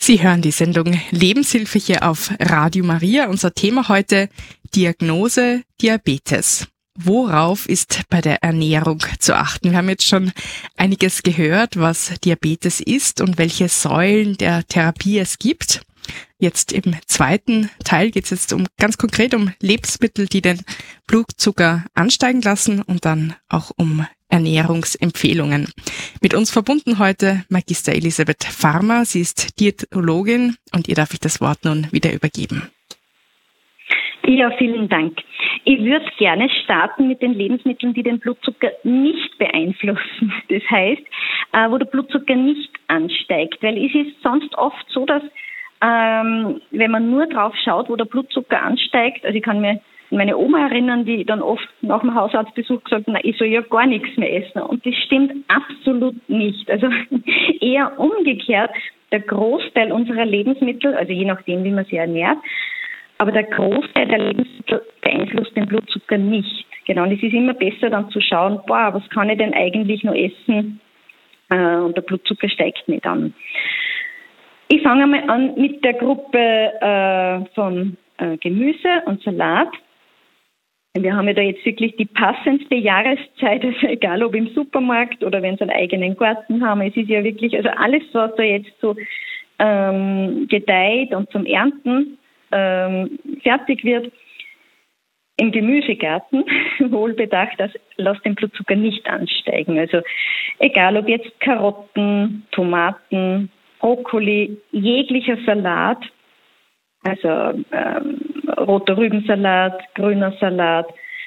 Sie hören die Sendung Lebenshilfe hier auf Radio Maria. Unser Thema heute: Diagnose Diabetes. Worauf ist bei der Ernährung zu achten? Wir haben jetzt schon einiges gehört, was Diabetes ist und welche Säulen der Therapie es gibt. Jetzt im zweiten Teil geht es jetzt ganz konkret um Lebensmittel, die den Blutzucker ansteigen lassen, und dann auch um Ernährungsempfehlungen. Mit uns verbunden heute Magister Elisabeth Farmer. Sie ist Diätologin und ihr darf ich das Wort nun wieder übergeben. Ja, vielen Dank. Ich würde gerne starten mit den Lebensmitteln, die den Blutzucker nicht beeinflussen. Das heißt, wo der Blutzucker nicht ansteigt. Weil es ist sonst oft so, dass wenn man nur drauf schaut, wo der Blutzucker ansteigt, also ich kann mir an meine Oma erinnern, die dann oft nach dem Hausarztbesuch gesagt hat, ich soll ja gar nichts mehr essen. Und das stimmt absolut nicht. Also eher umgekehrt, der Großteil unserer Lebensmittel, also je nachdem, wie man sie ernährt, aber der Großteil der Lebensmittel beeinflusst den Blutzucker nicht. Genau, und es ist immer besser dann zu schauen, was kann ich denn eigentlich noch essen? Und der Blutzucker steigt nicht an. Ich fange einmal an mit der Gruppe von Gemüse und Salat. Wir haben ja da jetzt wirklich die passendste Jahreszeit, also egal ob im Supermarkt oder wenn sie einen eigenen Garten haben. Es ist ja wirklich, also alles, was da jetzt so gedeiht und zum Ernten fertig wird, im Gemüsegarten, wohlbedacht, das lässt den Blutzucker nicht ansteigen. Also egal ob jetzt Karotten, Tomaten, Brokkoli, jeglicher Salat, also roter Rübensalat, grüner Salat,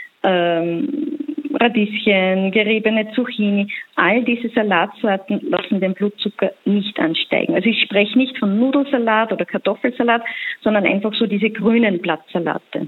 Radieschen, geriebene Zucchini, all diese Salatsorten lassen den Blutzucker nicht ansteigen. Also ich spreche nicht von Nudelsalat oder Kartoffelsalat, sondern einfach so diese grünen Blattsalate.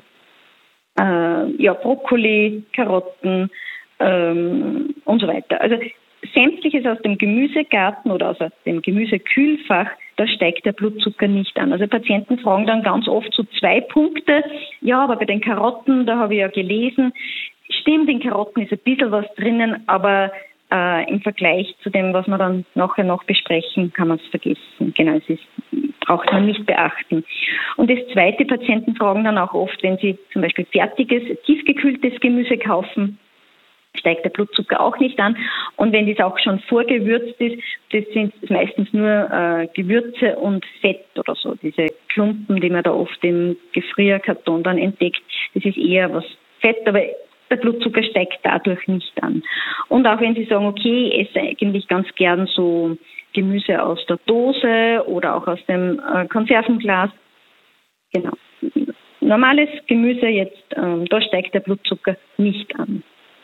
Brokkoli, Karotten und so weiter. Also sämtliches aus dem Gemüsegarten oder aus dem Gemüsekühlfach, da steigt der Blutzucker nicht an. Also Patienten fragen dann ganz oft so 2 Punkte. Ja, aber bei den Karotten, da habe ich ja gelesen, stimmt, in Karotten ist ein bisschen was drinnen, aber im Vergleich zu dem, was wir dann nachher noch besprechen, kann man es vergessen. Genau, braucht man nicht beachten. Und das Zweite, Patienten fragen dann auch oft, wenn sie zum Beispiel fertiges, tiefgekühltes Gemüse kaufen, steigt der Blutzucker auch nicht an. Und wenn das auch schon vorgewürzt ist, das sind meistens nur Gewürze und Fett oder so, diese Klumpen, die man da oft im Gefrierkarton dann entdeckt, das ist eher was Fett, aber der Blutzucker steigt dadurch nicht an. Und auch wenn Sie sagen, okay, ich esse eigentlich ganz gern so Gemüse aus der Dose oder auch aus dem Konservenglas, genau. Normales Gemüse jetzt, da steigt der Blutzucker nicht an.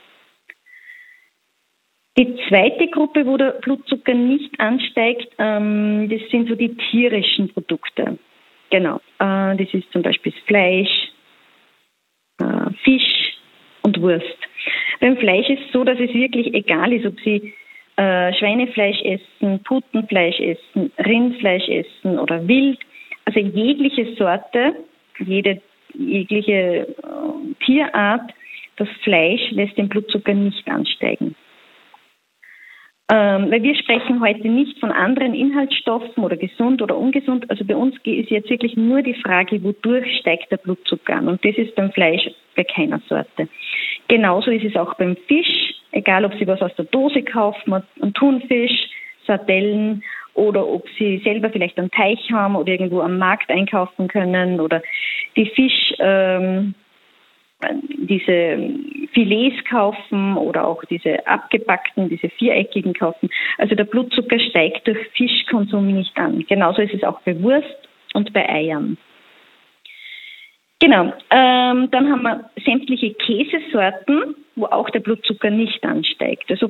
Die zweite Gruppe, wo der Blutzucker nicht ansteigt, das sind so die tierischen Produkte. Genau. Das ist zum Beispiel Fleisch, Fisch und Wurst. Beim Fleisch ist es so, dass es wirklich egal ist, ob Sie Schweinefleisch essen, Putenfleisch essen, Rindfleisch essen oder Wild. Also jegliche Sorte, jegliche Tierart, das Fleisch lässt den Blutzucker nicht ansteigen. Weil wir sprechen heute nicht von anderen Inhaltsstoffen oder gesund oder ungesund. Also bei uns ist jetzt wirklich nur die Frage, wodurch steigt der Blutzucker an. Und das ist beim Fleisch bei keiner Sorte. Genauso ist es auch beim Fisch, egal ob Sie was aus der Dose kaufen, einen Thunfisch, Sardellen, oder ob Sie selber vielleicht einen Teich haben oder irgendwo am Markt einkaufen können, oder die Fisch, diese Filets kaufen oder auch diese abgepackten, diese viereckigen kaufen. Also der Blutzucker steigt durch Fischkonsum nicht an. Genauso ist es auch bei Wurst und bei Eiern. Genau, dann haben wir sämtliche Käsesorten, wo auch der Blutzucker nicht ansteigt. Also